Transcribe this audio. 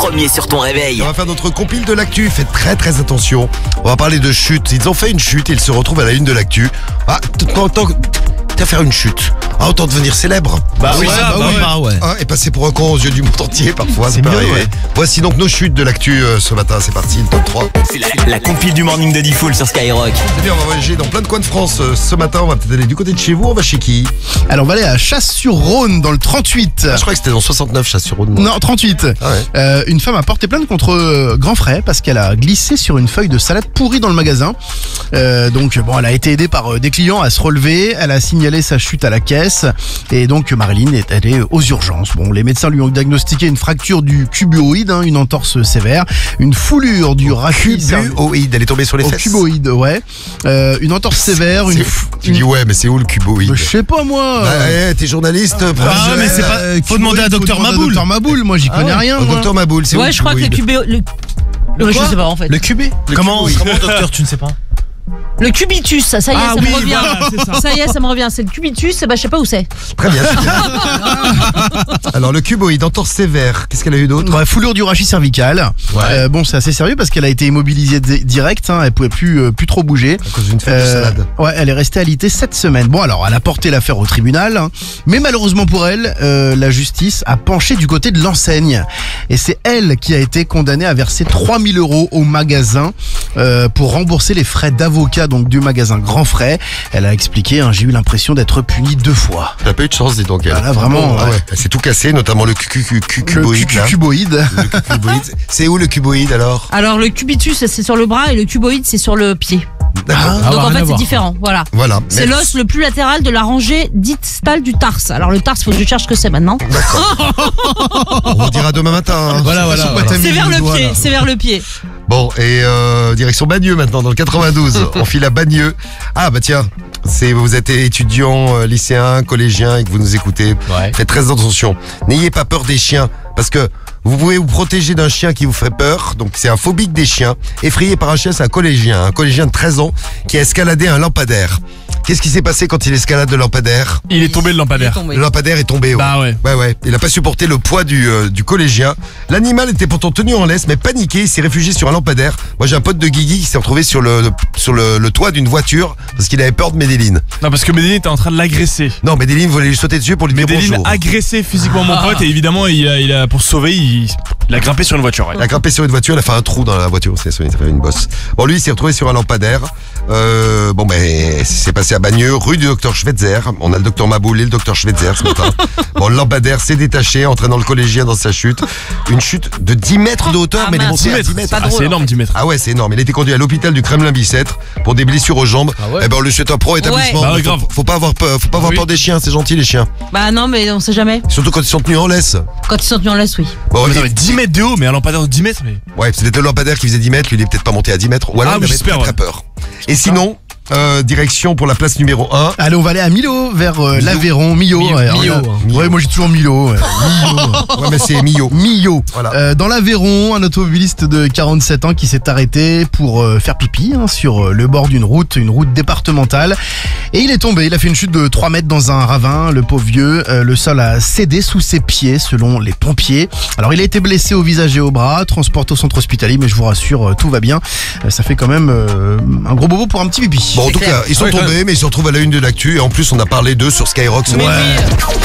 premier sur ton réveil. On va faire notre compile de l'actu, faites très très attention. On va parler de chute. Ils ont fait une chute et ils se retrouvent à la une de l'actu. Ah, t'as faire une chute. Ah, autant devenir célèbre. Et passer pour un con aux yeux du monde entier parfois, ça peut arriver. Ouais. Voici donc nos chutes de l'actu ce matin, c'est parti, le top 3. C'est la compile du morning de Diffoul sur Skyrock. C'est bien, on va voyager dans plein de coins de France ce matin. On va peut-être aller du côté de chez vous, on va chez qui? Alors on va aller à Chasse-sur-Rhône dans le 38. Je crois que c'était dans 69, Chasse-sur-Rhône. Non, 38. Ah ouais. Une femme a porté plainte contre Grand Frais parce qu'elle a glissé sur une feuille de salade pourrie dans le magasin. Donc bon, elle a été aidée par des clients à se relever. Elle a signalé sa chute à la caisse. Et donc Marilyn est allée aux urgences. Bon, les médecins lui ont diagnostiqué une fracture du cuboïde, une entorse sévère, une foulure du rachis. Cuboïde, elle est tombée sur les fesses. Cuboïde, ouais. Une entorse sévère. Tu dis ouais, mais c'est où le cuboïde? Je sais pas moi. Ouais, t'es journaliste. Mais c'est pas. Faut demander à Docteur Maboul. Docteur Maboul, moi j'y connais rien. Docteur Maboul, c'est où? Ouais, je crois que le cuboïde. Je sais pas en fait. Le cubé. Comment docteur, tu ne sais pas? Le cubitus, ça y est, ça me revient. Voilà, ça y est, ça me revient. C'est le cubitus, je sais pas où c'est. Très bien. Alors le cuboïde, entorse sévère. Qu'est-ce qu'elle a eu d'autre? Ouais, foulure du rachis cervical. Ouais. Bon, c'est assez sérieux parce qu'elle a été immobilisée direct. Elle pouvait plus trop bouger. À cause d'une feuille de salade. Ouais, elle est restée alitée 7 semaines. Bon, alors, elle a porté l'affaire au tribunal, mais malheureusement pour elle, la justice a penché du côté de l'enseigne. Et c'est elle qui a été condamnée à verser 3000 € au magasin pour rembourser les frais d'avocat donc du magasin Grand Frais. Elle a expliqué, j'ai eu l'impression d'être punie 2 fois. Elle a pas eu de chance, dis donc. Voilà, vraiment. Ouais. Elle s'est tout cassé, notamment le cuboïde. Le cuboïde. C'est où le cuboïde alors? Alors le cubitus c'est sur le bras et le cuboïde c'est sur le pied. D'accord. Donc en fait c'est différent, voilà. C'est l'os le plus latéral de la rangée distale du tarse. Alors le tarse, faut que je cherche ce que c'est maintenant. D'accord. On vous dira demain matin. Voilà. C'est vers le pied, c'est vers le pied. Bon, et direction Bagneux maintenant, dans le 92. On file à Bagneux. Ah bah tiens, vous êtes étudiant, lycéen, collégien et que vous nous écoutez. Ouais. Faites très attention. N'ayez pas peur des chiens, parce que vous pouvez vous protéger d'un chien qui vous ferait peur. Donc c'est un phobique des chiens. Effrayé par un chien, c'est un collégien de 13 ans qui a escaladé un lampadaire. Qu'est-ce qui s'est passé quand il escalade le lampadaire? Il est tombé le lampadaire. Le lampadaire est tombé. Bah ouais. Ouais. Il a pas supporté le poids du collégien. L'animal était pourtant tenu en laisse, mais paniqué, il s'est réfugié sur un lampadaire. Moi j'ai un pote de Guigui qui s'est retrouvé sur le toit d'une voiture parce qu'il avait peur de Medellin. Non, parce que Medellin était en train de l'agresser. Non, Medellin voulait lui sauter dessus pour lui dire bonjour. Medellin agressé physiquement mon pote et évidemment il a pour se sauver il a grimpé sur une voiture. Ouais. Il a grimpé sur une voiture, il a fait un trou dans la voiture, ça fait une bosse. Bon, lui il s'est retrouvé sur un lampadaire. C'est passé à Bagneux, rue du docteur Schweitzer. On a le docteur Maboul et le docteur Schweitzer ce matin. Bon, le lampadaire s'est détaché, entraînant le collégien dans sa chute. Une chute de 10 mètres de hauteur, mais il est monté à 10 mètres. C'est énorme, 10 mètres. Ah ouais, c'est énorme. Il a été conduit à l'hôpital du Kremlin-Bicêtre pour des blessures aux jambes. Ah ouais. On le souhaite un pro établissement. Ouais. Bah ouais, grave. Faut pas avoir peur des chiens, c'est gentil les chiens. Bah non, mais on sait jamais. Surtout quand ils sont tenus en laisse. Quand ils sont tenus en laisse, oui. Bon, mais 10 mètres de haut, mais un lampadaire de 10 mètres. Mais... Ouais, c'était le lampadaire qui faisait 10 mètres, lui il est peut-être pas monté à 10 mètres. Ou alors il avait très peur. Et sinon, direction pour la place numéro 1. Allez, on va aller à Millau, vers l'Aveyron. Millau. Ouais, moi j'ai toujours Millau. Ouais, mais c'est Millau. Voilà. Dans l'Aveyron, un automobiliste de 47 ans qui s'est arrêté pour faire pipi sur le bord d'une route départementale. Et il est tombé, il a fait une chute de 3 mètres dans un ravin. Le pauvre vieux, le sol a cédé sous ses pieds selon les pompiers. Alors il a été blessé au visage et au bras, transporté au centre hospitalier, mais je vous rassure, tout va bien. Ça fait quand même un gros bobo pour un petit pipi. Bon, en tout cas, ils sont tombés, mais ils se retrouvent à la une de l'actu. Et en plus, on a parlé d'eux sur Skyrock ce matin.